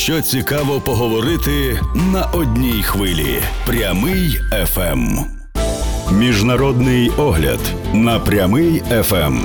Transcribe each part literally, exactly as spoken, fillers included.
що цікаво поговорити на одній хвилі. Прямий еф ем. Міжнародний огляд на Прямий еф ем.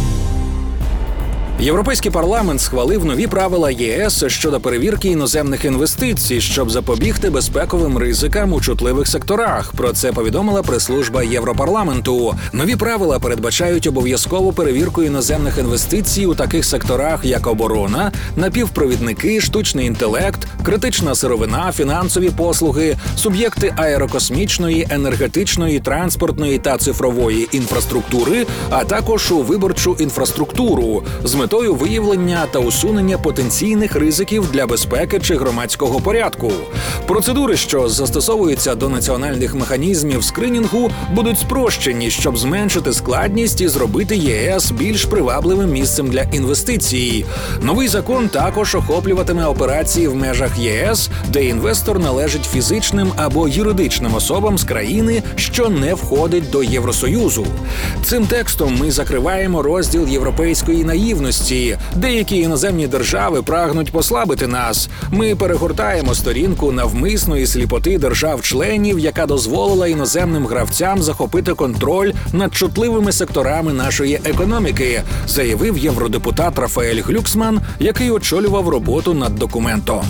Європейський парламент схвалив нові правила ЄС щодо перевірки іноземних інвестицій, щоб запобігти безпековим ризикам у чутливих секторах. Про це повідомила прес-служба Європарламенту. Нові правила передбачають обов'язкову перевірку іноземних інвестицій у таких секторах, як оборона, напівпровідники, штучний інтелект, критична сировина, фінансові послуги, суб'єкти аерокосмічної, енергетичної, транспортної та цифрової інфраструктури, а також у виборчу інфраструктуру з метою виявлення та усунення потенційних ризиків для безпеки чи громадського порядку. Процедури, що застосовуються до національних механізмів скринінгу, будуть спрощені, щоб зменшити складність і зробити ЄС більш привабливим місцем для інвестицій. Новий закон також охоплюватиме операції в межах ЄС, де інвестор належить фізичним або юридичним особам з країни, що не входить до Євросоюзу. Цим текстом ми закриваємо розділ європейської наївності. Деякі іноземні держави прагнуть послабити нас. Ми перегортаємо сторінку навмисної сліпоти держав-членів, яка дозволила іноземним гравцям захопити контроль над чутливими секторами нашої економіки, заявив євродепутат Рафаель Глюксман, який очолював роботу над документом.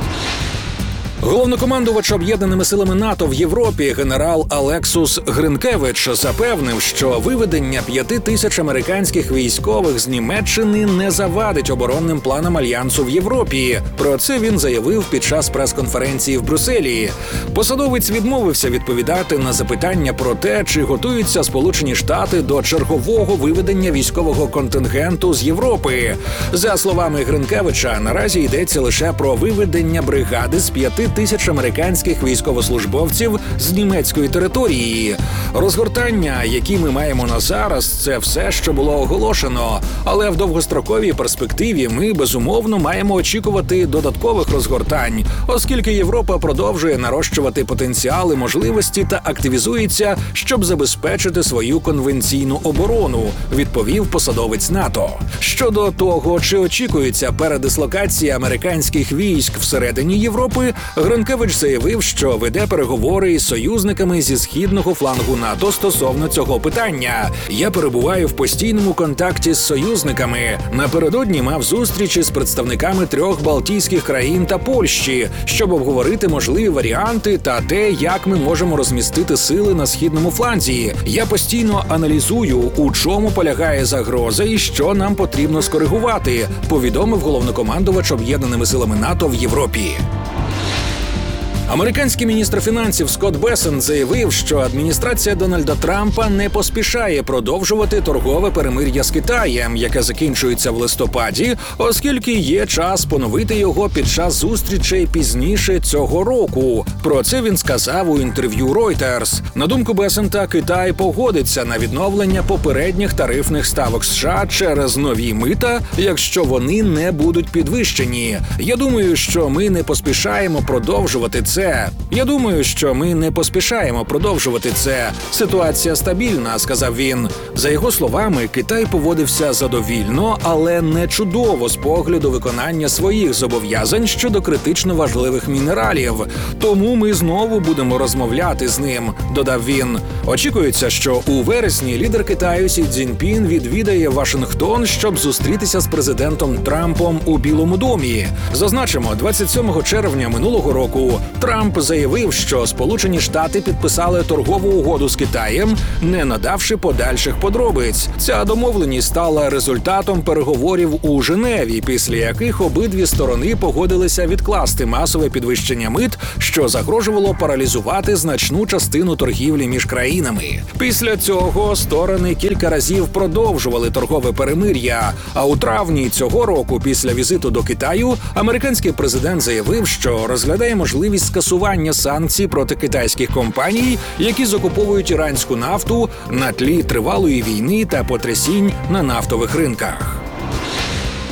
Головнокомандувач Об'єднаними силами НАТО в Європі генерал Алексус Гринкевич запевнив, що виведення п'яти тисяч американських військових з Німеччини не завадить оборонним планам Альянсу в Європі. Про це він заявив під час прес-конференції в Брюсселі. Посадовець відмовився відповідати на запитання про те, чи готуються Сполучені Штати до чергового виведення військового контингенту з Європи. За словами Гринкевича, наразі йдеться лише про виведення бригади з п'яти тисяч американських військовослужбовців з німецької території. Розгортання, які ми маємо на зараз, це все, що було оголошено. Але в довгостроковій перспективі ми, безумовно, маємо очікувати додаткових розгортань, оскільки Європа продовжує нарощувати потенціали, можливості та активізується, щоб забезпечити свою конвенційну оборону, відповів посадовець НАТО. Щодо того, чи очікується передислокація американських військ всередині Європи, Гринкевич заявив, що веде переговори із союзниками зі східного флангу НАТО стосовно цього питання. Я перебуваю в постійному контакті з союзниками. Напередодні мав зустрічі з представниками трьох Балтійських країн та Польщі, щоб обговорити можливі варіанти та те, як ми можемо розмістити сили на східному фланзі. Я постійно аналізую, у чому полягає загроза і що нам потрібно скоригувати, повідомив головнокомандувач Об'єднаними силами НАТО в Європі. Американський міністр фінансів Скотт Бессент заявив, що адміністрація Дональда Трампа не поспішає продовжувати торгове перемир'я з Китаєм, яке закінчується в листопаді, оскільки є час поновити його під час зустрічей пізніше цього року. Про це він сказав у інтерв'ю Reuters. На думку Бессента, Китай погодиться на відновлення попередніх тарифних ставок США через нові мита, якщо вони не будуть підвищені. Я думаю, що ми не поспішаємо продовжувати це. Це. Я думаю, що ми не поспішаємо продовжувати це. Ситуація стабільна, сказав він. За його словами, Китай поводився задовільно, але не чудово з погляду виконання своїх зобов'язань щодо критично важливих мінералів. Тому ми знову будемо розмовляти з ним, додав він. Очікується, що у вересні лідер Китаю Сі Цзіньпін відвідає Вашингтон, щоб зустрітися з президентом Трампом у Білому домі. Зазначимо, двадцять сьомого червня минулого року Трамп заявив, що Сполучені Штати підписали торгову угоду з Китаєм, не надавши подальших подробиць. Ця домовленість стала результатом переговорів у Женеві, після яких обидві сторони погодилися відкласти масове підвищення мит, що загрожувало паралізувати значну частину торгівлі між країнами. Після цього сторони кілька разів продовжували торгове перемир'я, а у травні цього року, після візиту до Китаю, американський президент заявив, що розглядає можливість скасування санкцій проти китайських компаній, які закуповують іранську нафту на тлі тривалої війни та потрясінь на нафтових ринках.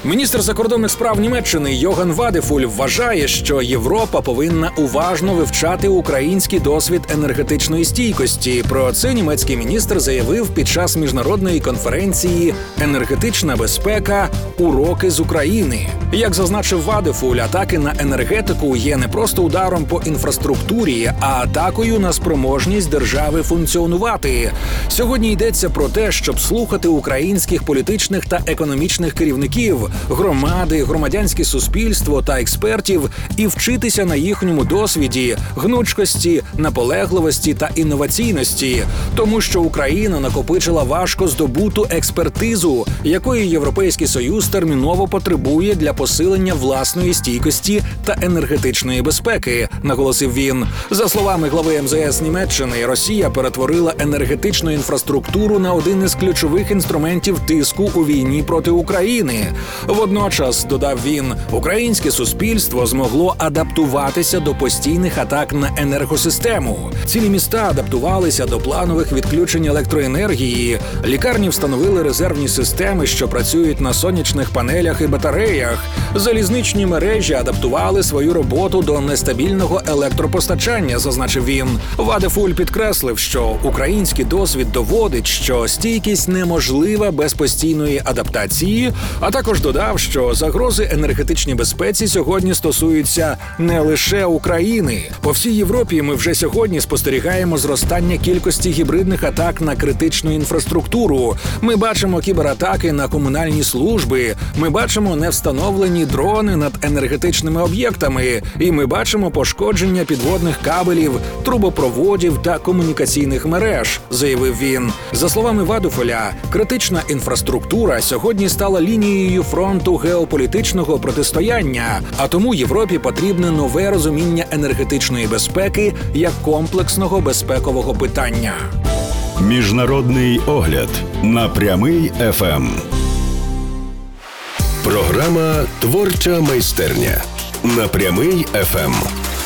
Міністр закордонних справ Німеччини Йоган Вадефуль вважає, що Європа повинна уважно вивчати український досвід енергетичної стійкості. Про це німецький міністр заявив під час міжнародної конференції «Енергетична безпека. Уроки з України». Як зазначив Вадефуль, атаки на енергетику є не просто ударом по інфраструктурі, а атакою на спроможність держави функціонувати. Сьогодні йдеться про те, щоб слухати українських політичних та економічних керівників, громади, громадянське суспільство та експертів і вчитися на їхньому досвіді, гнучкості, наполегливості та інноваційності, тому що Україна накопичила важко здобуту експертизу, якої Європейський Союз терміново потребує для посилення власної стійкості та енергетичної безпеки, наголосив він. За словами глави ем зе ес Німеччини, Росія перетворила енергетичну інфраструктуру на один із ключових інструментів тиску у війні проти України. Водночас, додав він, українське суспільство змогло адаптуватися до постійних атак на енергосистему. Цілі міста адаптувалися до планових відключень електроенергії, лікарні встановили резервні системи, що працюють на сонячних панелях і батареях, залізничні мережі адаптували свою роботу до нестабільного електропостачання, зазначив він. Вадефуль підкреслив, що український досвід доводить, що стійкість неможлива без постійної адаптації, а також додав, що загрози енергетичній безпеці сьогодні стосуються не лише України. По всій Європі ми вже сьогодні спостерігаємо зростання кількості гібридних атак на критичну інфраструктуру. Ми бачимо кібератаки на комунальні служби, ми бачимо невстановлені дрони над енергетичними об'єктами, і ми бачимо пошкодження підводних кабелів, трубопроводів та комунікаційних мереж, заявив він. За словами Вадефуля, критична інфраструктура сьогодні стала лінією фронту геополітичного протистояння, а тому Європі потрібне нове розуміння енергетичної безпеки як комплексного безпекового питання. Міжнародний огляд на Прямий еф ем. Програма «Творча майстерня» на Прямий еф ем.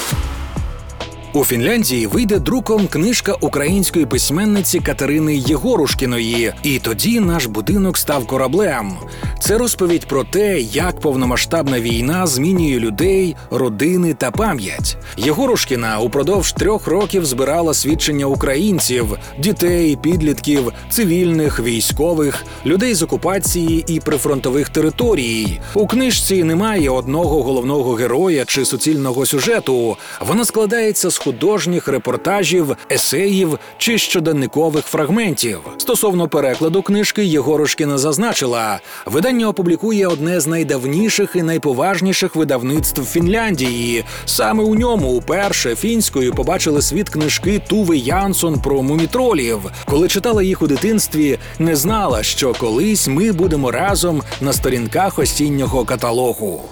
У Фінляндії вийде друком книжка української письменниці Катерини Єгорушкіної «І тоді наш будинок став кораблем». Це розповідь про те, як повномасштабна війна змінює людей, родини та пам'ять. Єгорушкіна упродовж трьох років збирала свідчення українців, дітей, підлітків, цивільних, військових, людей з окупації і прифронтових територій. У книжці немає одного головного героя чи суцільного сюжету. Вона складається з художніх репортажів, есеїв чи щоденникових фрагментів. Стосовно перекладу книжки Єгорушкіна зазначила, видання опублікує одне з найдавніших і найповажніших видавництв Фінляндії. Саме у ньому уперше фінською побачили світ книжки Туви Янсон про мумітролів. Коли читала їх у дитинстві, не знала, що колись ми будемо разом на сторінках осіннього каталогу.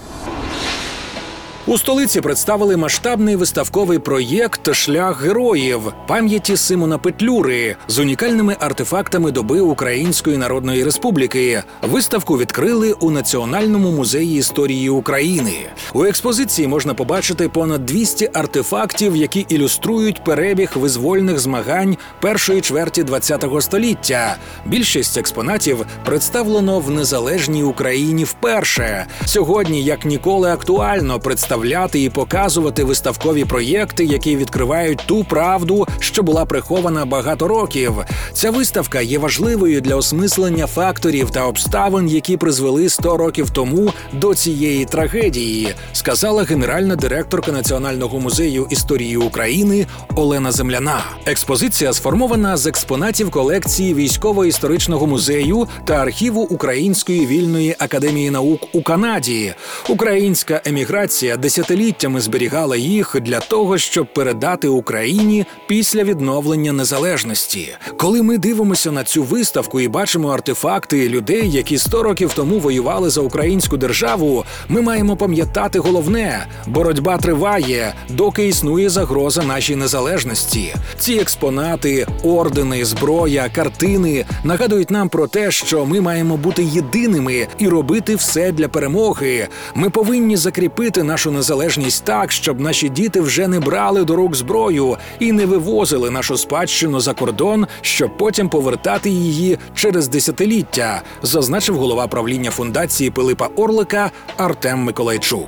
У столиці представили масштабний виставковий проєкт «Шлях героїв» пам'яті Симона Петлюри з унікальними артефактами доби Української Народної Республіки. Виставку відкрили у Національному музеї історії України. У експозиції можна побачити понад двісті артефактів, які ілюструють перебіг визвольних змагань першої чверті ХХ століття. Більшість експонатів представлено в незалежній Україні вперше. Сьогодні, як ніколи, актуально представляти і показувати виставкові проєкти, які відкривають ту правду, що була прихована багато років. Ця виставка є важливою для осмислення факторів та обставин, які призвели сто років тому до цієї трагедії, сказала генеральна директорка Національного музею історії України Олена Земляна. Експозиція сформована з експонатів колекції Військово-історичного музею та архіву Української вільної академії наук у Канаді. Українська еміграція десятиліттями зберігала їх для того, щоб передати Україні після відновлення незалежності. Коли ми дивимося на цю виставку і бачимо артефакти людей, які сто років тому воювали за українську державу, ми маємо пам'ятати головне – боротьба триває, доки існує загроза нашій незалежності. Ці експонати, ордени, зброя, картини нагадують нам про те, що ми маємо бути єдиними і робити все для перемоги. Ми повинні закріпити нашу нашу незалежність так, щоб наші діти вже не брали до рук зброю і не вивозили нашу спадщину за кордон, щоб потім повертати її через десятиліття, зазначив голова правління фундації Пилипа Орлика Артем Миколайчук.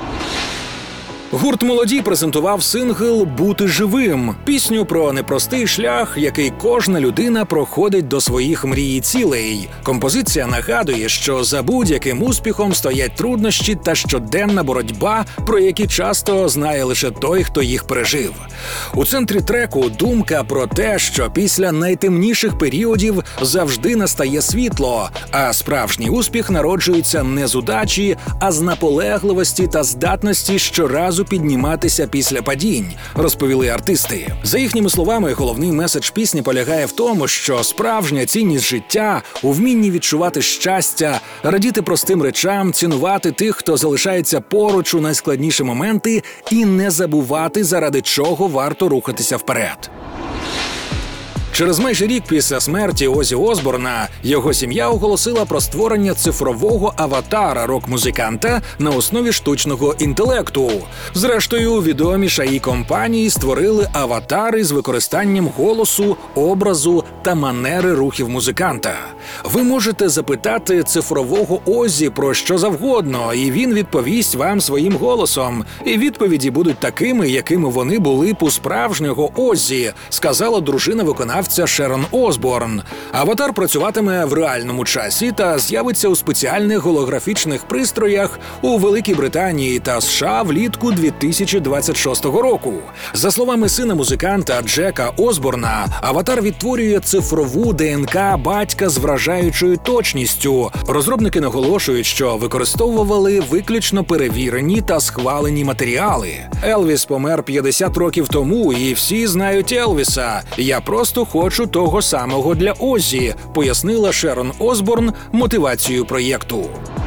Гурт «Молоді» презентував сингл «Бути живим» – пісню про непростий шлях, який кожна людина проходить до своїх мрій і цілей. Композиція нагадує, що за будь-яким успіхом стоять труднощі та щоденна боротьба, про які часто знає лише той, хто їх пережив. У центрі треку думка про те, що після найтемніших періодів завжди настає світло, а справжній успіх народжується не з удачі, а з наполегливості та здатності щоразу підніматися після падінь, розповіли артисти. За їхніми словами, головний меседж пісні полягає в тому, що справжня цінність життя у вмінні відчувати щастя, радіти простим речам, цінувати тих, хто залишається поруч у найскладніші моменти, і не забувати, заради чого варто рухатися вперед. Через майже рік після смерті Оззі Осборна його сім'я оголосила про створення цифрового аватара рок-музиканта на основі штучного інтелекту. Зрештою, відомі шаї компанії створили аватари з використанням голосу, образу та манери рухів музиканта. Ви можете запитати цифрового Оззі про що завгодно, і він відповість вам своїм голосом. І відповіді будуть такими, якими вони були б у справжнього Оззі, сказала дружина виконавця Шерон Осборн. Аватар працюватиме в реальному часі та з'явиться у спеціальних голографічних пристроях у Великій Британії та США влітку дві тисячі двадцять шостого року. За словами сина музиканта Джека Осборна, аватар відтворює цифрову ДНК батька з вражаючою точністю. Розробники наголошують, що використовували виключно перевірені та схвалені матеріали. Елвіс помер п'ятдесят років тому, і всі знають Елвіса. Я просто хочу того самого для Оззі, пояснила Шерон Осборн мотивацію проєкту.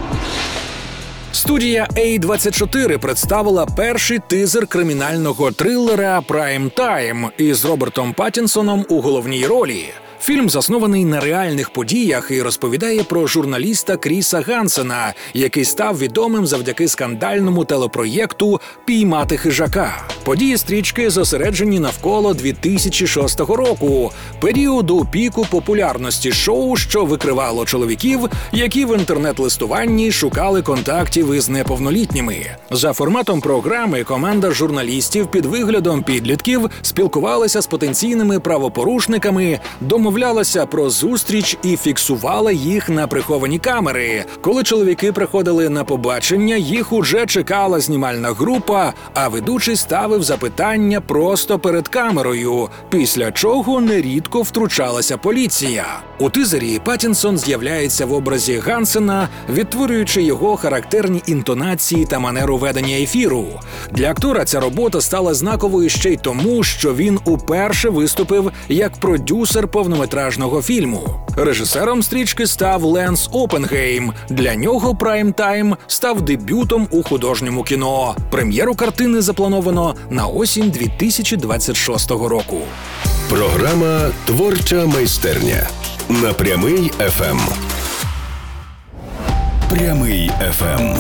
Студія ей двадцять чотири представила перший тизер кримінального трилера «Прайм Тайм» із Робертом Паттінсоном у головній ролі. Фільм заснований на реальних подіях і розповідає про журналіста Кріса Гансена, який став відомим завдяки скандальному телепроєкту «Піймати хижака». Події стрічки зосереджені навколо дві тисячі шостого року, періоду піку популярності шоу, що викривало чоловіків, які в інтернет-листуванні шукали контактів із неповнолітніми. За форматом програми команда журналістів під виглядом підлітків спілкувалася з потенційними правопорушниками, домовлялася про зустріч і фіксувала їх на приховані камери. Коли чоловіки приходили на побачення, їх уже чекала знімальна група, а ведучий ставив запитання просто перед камерою, після чого нерідко втручалася поліція. У тизері Паттінсон з'являється в образі Гансена, відтворюючи його характерні інтонації та манеру ведення ефіру. Для актора ця робота стала знаковою ще й тому, що він уперше виступив як продюсер повнометражного фільму. Режисером стрічки став Ленс Опенгейм. Для нього «Прайм Тайм» став дебютом у художньому кіно. Прем'єру картини заплановано на осінь дві тисячі двадцять шостого року. Програма «Творча майстерня» на Прямий еф ем. Прямий еф ем.